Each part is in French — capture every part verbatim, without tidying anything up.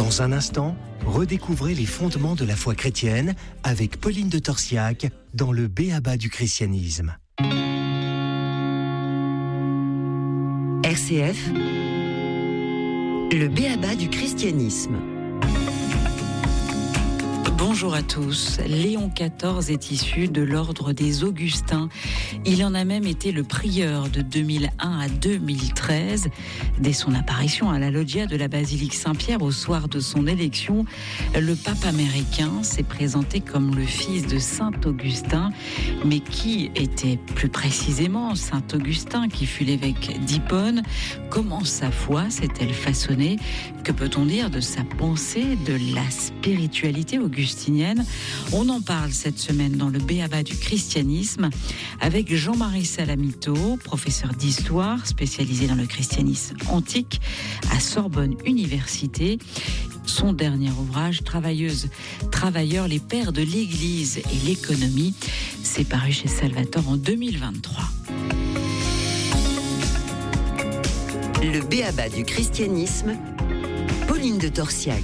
Dans un instant, redécouvrez les fondements de la foi chrétienne avec Pauline de Torsiac dans le B.A.B.A. du christianisme. R C F, le B.A.B.A. du christianisme. Bonjour à tous. Léon quatorze est issu de l'ordre des Augustins. Il en a même été le prieur de deux mille un à deux mille treize. Dès son apparition à la loggia de la basilique Saint-Pierre au soir de son élection, le pape américain s'est présenté comme le fils de Saint Augustin. Mais qui était plus précisément Saint Augustin, qui fut l'évêque d'Hippone? Comment sa foi s'est-elle façonnée? Que peut-on dire de sa pensée, de la spiritualité augustine? On en parle cette semaine dans le B.A.B.A. du christianisme avec Jean-Marie Salamito, professeur d'histoire spécialisé dans le christianisme antique à Sorbonne Université. Son dernier ouvrage, Travailleuse, Travailleurs, les pères de l'Église et l'économie, s'est paru chez Salvator en deux mille vingt-trois. Le B.A.B.A. du christianisme, Pauline de Torsiac.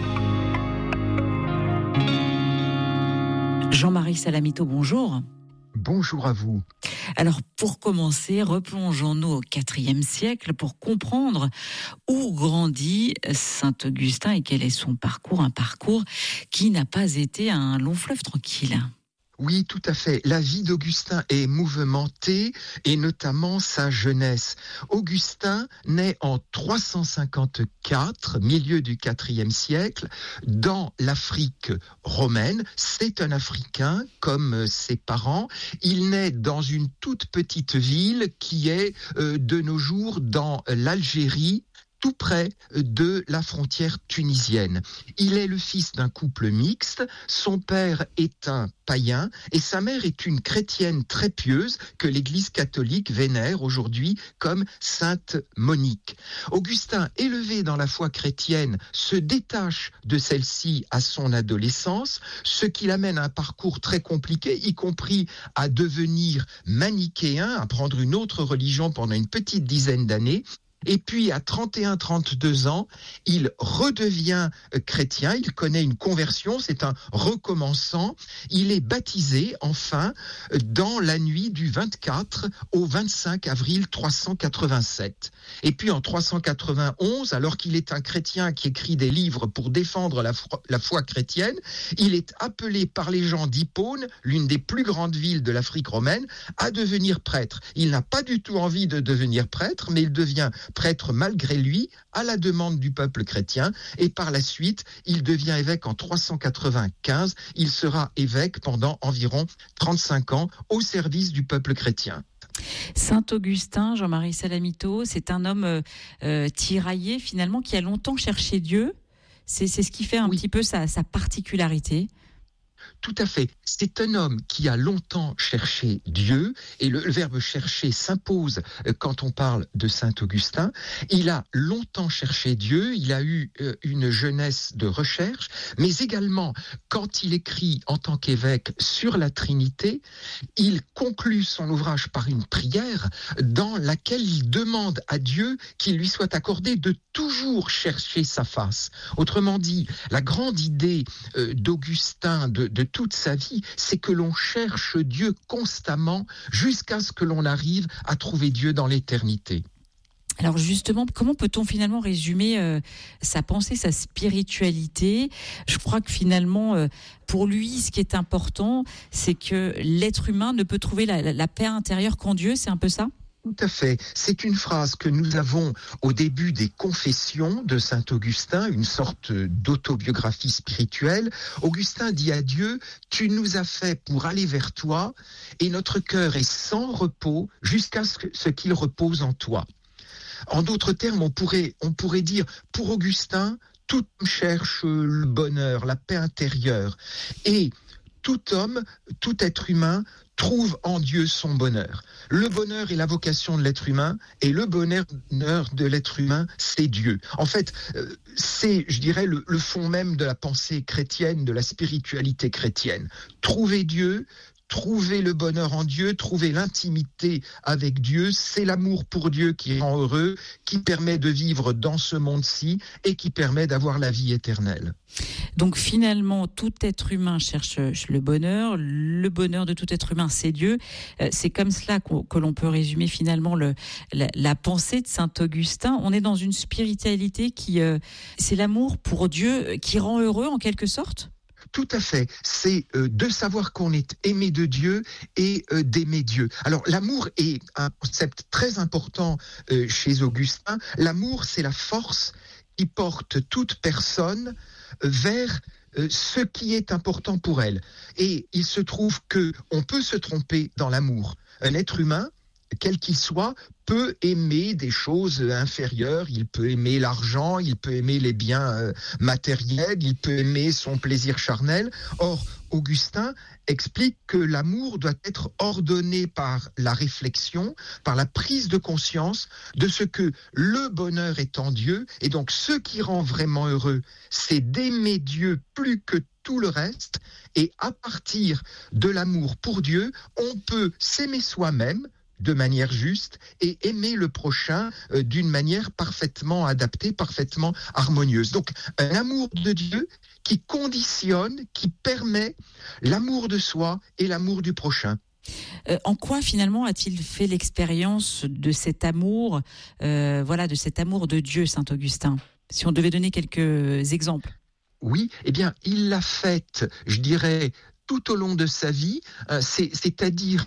Jean-Marie Salamito, bonjour. Bonjour à vous. Alors, pour commencer, replongeons-nous au quatrième siècle pour comprendre où grandit Saint Augustin et quel est son parcours, un parcours qui n'a pas été un long fleuve tranquille. Oui, tout à fait. La vie d'Augustin est mouvementée, et notamment sa jeunesse. Augustin naît en trois cent cinquante-quatre, milieu du quatrième siècle, dans l'Afrique romaine. C'est un Africain, comme ses parents. Il naît dans une toute petite ville qui est, euh, de nos jours, dans l'Algérie, tout près de la frontière tunisienne. Il est le fils d'un couple mixte, son père est un païen et sa mère est une chrétienne très pieuse que l'Église catholique vénère aujourd'hui comme Sainte Monique. Augustin, élevé dans la foi chrétienne, se détache de celle-ci à son adolescence, ce qui l'amène à un parcours très compliqué, y compris à devenir manichéen, à prendre une autre religion pendant une petite dizaine d'années. Et puis, à trente et un trente-deux ans, il redevient chrétien, il connaît une conversion, c'est un recommençant. Il est baptisé, enfin, dans la nuit du vingt-quatre au vingt-cinq avril trois cent quatre-vingt-sept. Et puis, en trois cent quatre-vingt-onze, alors qu'il est un chrétien qui écrit des livres pour défendre la foi, la foi chrétienne, il est appelé par les gens d'Hippone, l'une des plus grandes villes de l'Afrique romaine, à devenir prêtre. Il n'a pas du tout envie de devenir prêtre, mais il devient prêtre malgré lui, à la demande du peuple chrétien, et par la suite, il devient évêque en trois cent quatre-vingt-quinze. Il sera évêque pendant environ trente-cinq ans au service du peuple chrétien. Saint Augustin, Jean-Marie Salamito, c'est un homme euh, tiraillé finalement qui a longtemps cherché Dieu. C'est, c'est ce qui fait un oui. petit peu sa, sa particularité. Tout à fait. C'est un homme qui a longtemps cherché Dieu, et le, le verbe chercher s'impose quand on parle de Saint Augustin. Il a longtemps cherché Dieu, il a eu euh, une jeunesse de recherche, mais également, quand il écrit en tant qu'évêque sur la Trinité, il conclut son ouvrage par une prière dans laquelle il demande à Dieu qu'il lui soit accordé de toujours chercher sa face. Autrement dit, la grande idée euh, d'Augustin, de, de toute sa vie, c'est que l'on cherche Dieu constamment jusqu'à ce que l'on arrive à trouver Dieu dans l'éternité. Alors justement, comment peut-on finalement résumer euh, sa pensée, sa spiritualité? Je crois que finalement, euh, pour lui, ce qui est important, c'est que l'être humain ne peut trouver la, la, la paix intérieure qu'en Dieu, c'est un peu ça? Tout à fait. C'est une phrase que nous avons au début des Confessions de Saint Augustin, une sorte d'autobiographie spirituelle. Augustin dit à Dieu, « Tu nous as fait pour aller vers toi, et notre cœur est sans repos jusqu'à ce, que, ce qu'il repose en toi. » En d'autres termes, on pourrait, on pourrait dire, pour Augustin, tout homme cherche le bonheur, la paix intérieure. Et tout homme, tout être humain trouve en Dieu son bonheur. Le bonheur est la vocation de l'être humain, et le bonheur de l'être humain, c'est Dieu. En fait, c'est, je dirais, le, le fond même de la pensée chrétienne, de la spiritualité chrétienne. Trouver Dieu, trouver le bonheur en Dieu, trouver l'intimité avec Dieu. C'est l'amour pour Dieu qui rend heureux, qui permet de vivre dans ce monde-ci et qui permet d'avoir la vie éternelle. Donc finalement, tout être humain cherche le bonheur. Le bonheur de tout être humain, c'est Dieu. C'est comme cela que l'on peut résumer finalement le, la, la pensée de saint Augustin. On est dans une spiritualité qui, euh, c'est l'amour pour Dieu qui rend heureux en quelque sorte ? Tout à fait. C'est euh, de savoir qu'on est aimé de Dieu et euh, d'aimer Dieu. Alors, l'amour est un concept très important euh, chez Augustin. L'amour, c'est la force qui porte toute personne vers euh, ce qui est important pour elle. Et il se trouve qu'on peut se tromper dans l'amour. Un être humain, quel qu'il soit, peut aimer des choses inférieures, il peut aimer l'argent, il peut aimer les biens euh, matériels, il peut aimer son plaisir charnel. Or, Augustin explique que l'amour doit être ordonné par la réflexion, par la prise de conscience de ce que le bonheur est en Dieu, et donc ce qui rend vraiment heureux, c'est d'aimer Dieu plus que tout le reste, et à partir de l'amour pour Dieu, on peut s'aimer soi-même, de manière juste et aimer le prochain euh, d'une manière parfaitement adaptée, parfaitement harmonieuse. Donc un amour de Dieu qui conditionne, qui permet l'amour de soi et l'amour du prochain. Euh, en quoi finalement a-t-il fait l'expérience de cet amour, euh, voilà, de cet amour de Dieu, saint Augustin ? Si on devait donner quelques exemples. Oui, eh bien, il l'a fait, je dirais, tout au long de sa vie, euh, c'est, c'est-à-dire,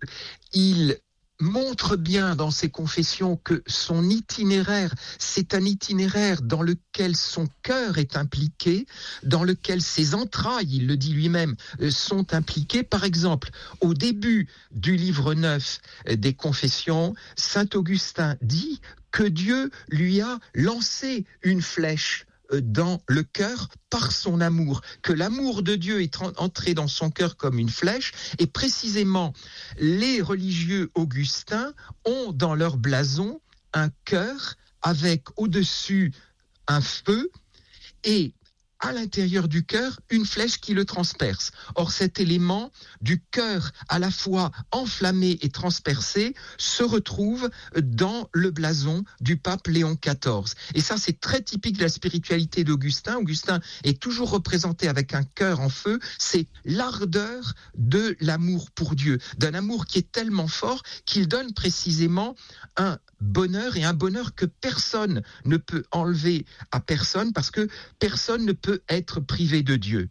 il montre bien dans ses confessions que son itinéraire, c'est un itinéraire dans lequel son cœur est impliqué, dans lequel ses entrailles, il le dit lui-même, sont impliquées. Par exemple, au début du livre neuf des Confessions, saint Augustin dit que Dieu lui a lancé une flèche dans le cœur par son amour, que l'amour de Dieu est entré dans son cœur comme une flèche, et précisément les religieux augustins ont dans leur blason un cœur avec au-dessus un feu et à l'intérieur du cœur, une flèche qui le transperce. Or, cet élément du cœur à la fois enflammé et transpercé se retrouve dans le blason du pape Léon quatorze. Et ça, c'est très typique de la spiritualité d'Augustin. Augustin est toujours représenté avec un cœur en feu. C'est l'ardeur de l'amour pour Dieu, d'un amour qui est tellement fort qu'il donne précisément un bonheur, et un bonheur que personne ne peut enlever à personne, parce que personne ne peut être privé de Dieu.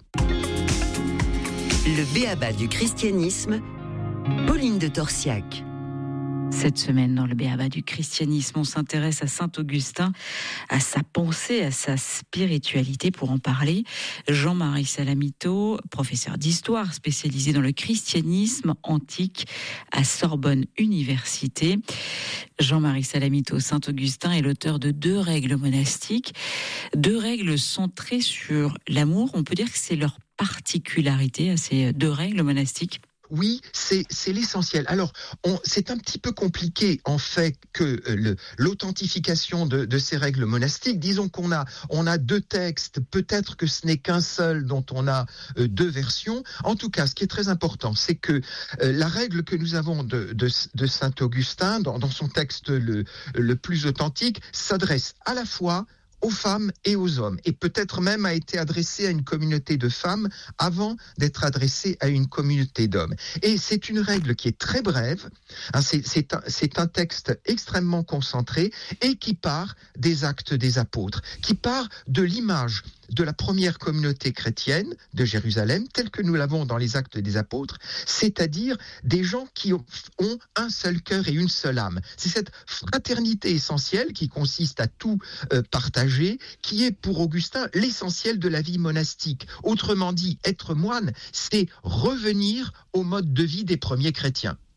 Le b.a.-ba du christianisme, Pauline de Torsiac. Cette semaine, dans le b.a.-ba du christianisme, on s'intéresse à saint Augustin, à sa pensée, à sa spiritualité. Pour en parler, Jean-Marie Salamito, professeur d'histoire spécialisé dans le christianisme antique à Sorbonne Université. Jean-Marie Salamito, saint Augustin est l'auteur de deux règles monastiques, deux règles centrées sur l'amour. On peut dire que c'est leur particularité à ces deux règles monastiques. Oui, c'est, c'est l'essentiel. Alors, on, c'est un petit peu compliqué, en fait, que euh, le, l'authentification de, de ces règles monastiques. Disons qu'on a, on a deux textes, peut-être que ce n'est qu'un seul dont on a euh, deux versions. En tout cas, ce qui est très important, c'est que euh, la règle que nous avons de, de, de saint Augustin, dans, dans son texte le, le plus authentique, s'adresse à la fois aux femmes et aux hommes, et peut-être même a été adressé à une communauté de femmes avant d'être adressé à une communauté d'hommes. Et c'est une règle qui est très brève, hein, c'est, c'est, un, c'est un texte extrêmement concentré et qui part des actes des apôtres, qui part de l'image de la première communauté chrétienne de Jérusalem, telle que nous l'avons dans les Actes des Apôtres, c'est-à-dire des gens qui ont un seul cœur et une seule âme. C'est cette fraternité essentielle qui consiste à tout euh, partager, qui est pour Augustin l'essentiel de la vie monastique. Autrement dit, être moine, c'est revenir au mode de vie des premiers chrétiens.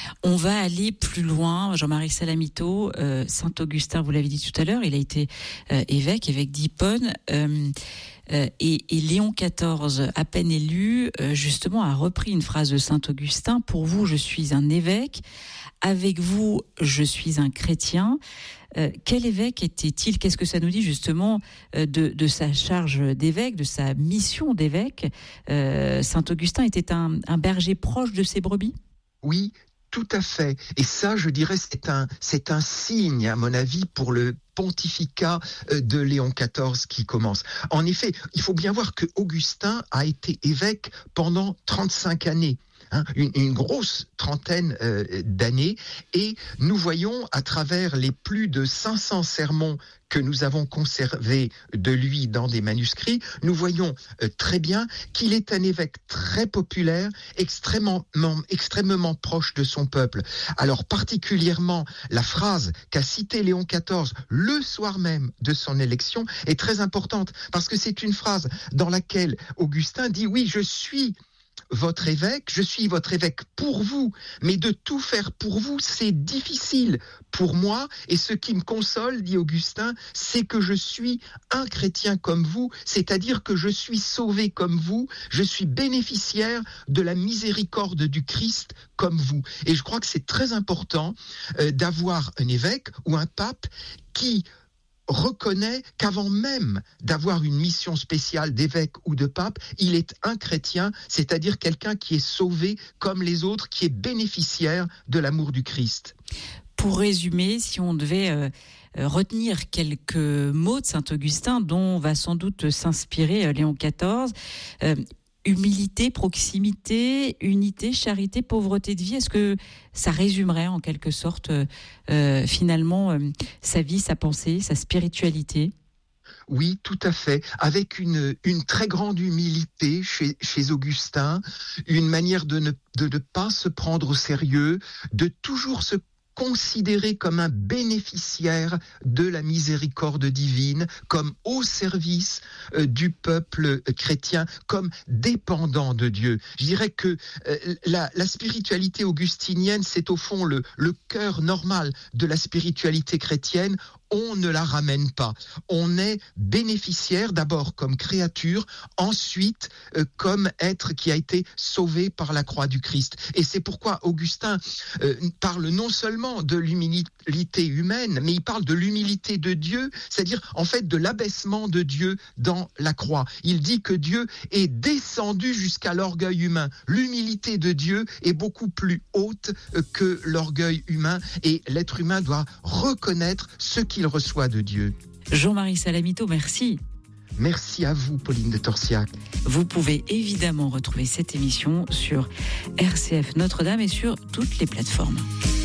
On va aller plus loin. Jean-Marie Salamito, euh, Saint-Augustin, vous l'avez dit tout à l'heure, il a été euh, évêque, évêque d'Hippone. Euh, euh, et, et Léon quatorze, à peine élu, euh, justement, a repris une phrase de Saint-Augustin. Pour vous, je suis un évêque. Avec vous, je suis un chrétien. Euh, quel évêque était-il ? Qu'est-ce que ça nous dit justement euh, de, de sa charge d'évêque, de sa mission d'évêque ? euh, Saint-Augustin était un, un berger proche de ses brebis ? Oui, tout à fait. Et ça, je dirais, c'est un, c'est un signe, à mon avis, pour le pontificat de Léon quatorze qui commence. En effet, il faut bien voir que Augustin a été évêque pendant trente-cinq années. Hein, une, une grosse trentaine euh, d'années, et nous voyons à travers les plus de cinq cents sermons que nous avons conservés de lui dans des manuscrits, nous voyons euh, très bien qu'il est un évêque très populaire, extrêmement, extrêmement proche de son peuple. Alors particulièrement, la phrase qu'a citée Léon quatorze le soir même de son élection est très importante, parce que c'est une phrase dans laquelle Augustin dit « Oui, je suis votre évêque, je suis votre évêque pour vous, mais de tout faire pour vous, c'est difficile pour moi, et ce qui me console, dit Augustin, c'est que je suis un chrétien comme vous, c'est-à-dire que je suis sauvé comme vous, je suis bénéficiaire de la miséricorde du Christ comme vous. » Et je crois que c'est très important euh, d'avoir un évêque ou un pape qui reconnaît qu'avant même d'avoir une mission spéciale d'évêque ou de pape, il est un chrétien, c'est-à-dire quelqu'un qui est sauvé comme les autres, qui est bénéficiaire de l'amour du Christ. Pour résumer, si on devait euh, retenir quelques mots de Saint-Augustin dont va sans doute s'inspirer euh, Léon quatorze, euh, humilité, proximité, unité, charité, pauvreté de vie, est-ce que ça résumerait en quelque sorte euh, finalement euh, sa vie, sa pensée, sa spiritualité ? Oui, tout à fait, avec une, une très grande humilité chez, chez Augustin, une manière de ne, de ne pas se prendre au sérieux, de toujours se considéré comme un bénéficiaire de la miséricorde divine, comme au service euh, du peuple chrétien, comme dépendant de Dieu. Je dirais que euh, la, la spiritualité augustinienne, c'est au fond le, le cœur normal de la spiritualité chrétienne. On ne la ramène pas. On est bénéficiaire d'abord comme créature, ensuite euh, comme être qui a été sauvé par la croix du Christ. Et c'est pourquoi Augustin euh, parle non seulement de l'humilité humaine, mais il parle de l'humilité de Dieu, c'est-à-dire en fait de l'abaissement de Dieu dans la croix. Il dit que Dieu est descendu jusqu'à l'orgueil humain. L'humilité de Dieu est beaucoup plus haute euh, que l'orgueil humain, et l'être humain doit reconnaître ce qui qu'il reçoit de Dieu. Jean-Marie Salamito, merci. Merci à vous, Pauline de Torsiac. Vous pouvez évidemment retrouver cette émission sur R C F Notre-Dame et sur toutes les plateformes.